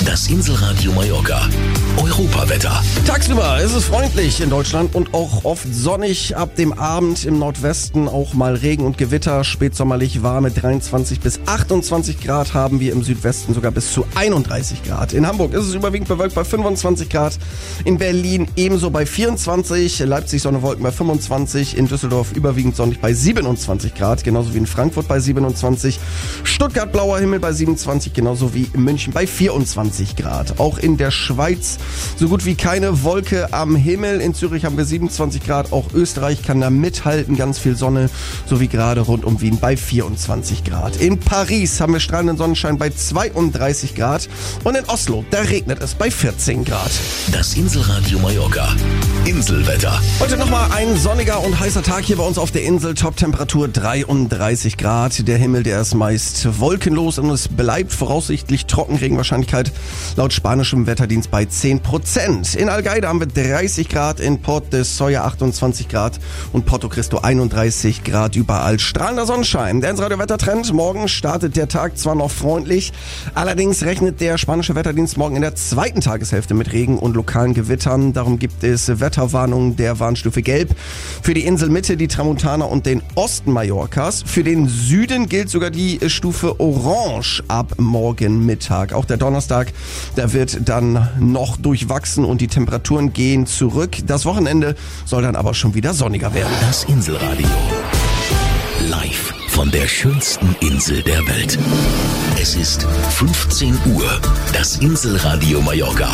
Das Inselradio Mallorca. Europawetter. Tagsüber ist es freundlich in Deutschland und auch oft sonnig. Ab dem Abend im Nordwesten auch mal Regen und Gewitter. Spätsommerlich warme 23 bis 28 Grad haben wir im Südwesten sogar bis zu 31 Grad. In Hamburg ist es überwiegend bewölkt bei 25 Grad. In Berlin ebenso bei 24. Leipzig Sonne Wolken bei 25. In Düsseldorf überwiegend sonnig bei 27 Grad. Genauso wie in Frankfurt bei 27. Stuttgart blauer Himmel bei 27. Genauso wie in München bei 24 Grad. Auch in der Schweiz so gut wie keine Wolke am Himmel. In Zürich haben wir 27 Grad. Auch Österreich kann da mithalten. Ganz viel Sonne, so wie gerade rund um Wien bei 24 Grad. In Paris haben wir strahlenden Sonnenschein bei 32 Grad. Und in Oslo, da regnet es bei 14 Grad. Das Inselradio Mallorca. Inselwetter. Heute nochmal ein sonniger und heißer Tag hier bei uns auf der Insel. Top-Temperatur 33 Grad. Der Himmel, der ist meist wolkenlos und es bleibt voraussichtlich Trockenregenwahrscheinlichkeit laut spanischem Wetterdienst bei 10%. In Algaida haben wir 30 Grad, in Port de Soya 28 Grad und Porto Cristo 31 Grad überall. Strahlender Sonnenschein. Der Inselradio Wettertrend. Morgen startet der Tag zwar noch freundlich, allerdings rechnet der spanische Wetterdienst morgen in der zweiten Tageshälfte mit Regen und lokalen Gewittern. Darum gibt es Wetterwarnungen der Warnstufe Gelb für die Inselmitte, die Tramontana und den Osten Mallorcas. Für den Süden gilt sogar die Stufe Orange ab morgen Mittag. Auch der Donnerstag, da wird dann noch durchwachsen und die Temperaturen gehen zurück. Das Wochenende soll dann aber schon wieder sonniger werden. Das Inselradio. Live von der schönsten Insel der Welt. Es ist 15 Uhr. Das Inselradio Mallorca.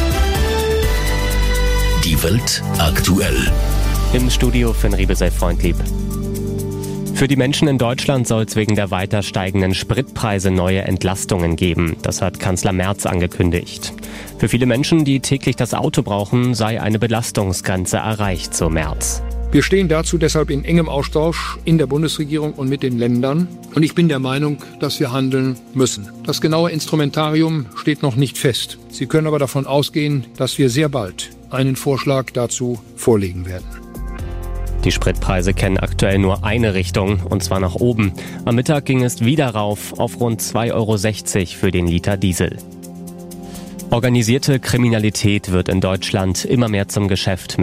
Die Welt aktuell. Im Studio Finn Riebe, sei freundlieb. Für die Menschen in Deutschland soll es wegen der weiter steigenden Spritpreise neue Entlastungen geben. Das hat Kanzler Merz angekündigt. Für viele Menschen, die täglich das Auto brauchen, sei eine Belastungsgrenze erreicht, so Merz. Wir stehen dazu deshalb in engem Austausch in der Bundesregierung und mit den Ländern. Und ich bin der Meinung, dass wir handeln müssen. Das genaue Instrumentarium steht noch nicht fest. Sie können aber davon ausgehen, dass wir sehr bald einen Vorschlag dazu vorlegen werden. Die Spritpreise kennen aktuell nur eine Richtung, und zwar nach oben. Am Mittag ging es wieder rauf auf rund 2,60 € für den Liter Diesel. Organisierte Kriminalität wird in Deutschland immer mehr zum Geschäft.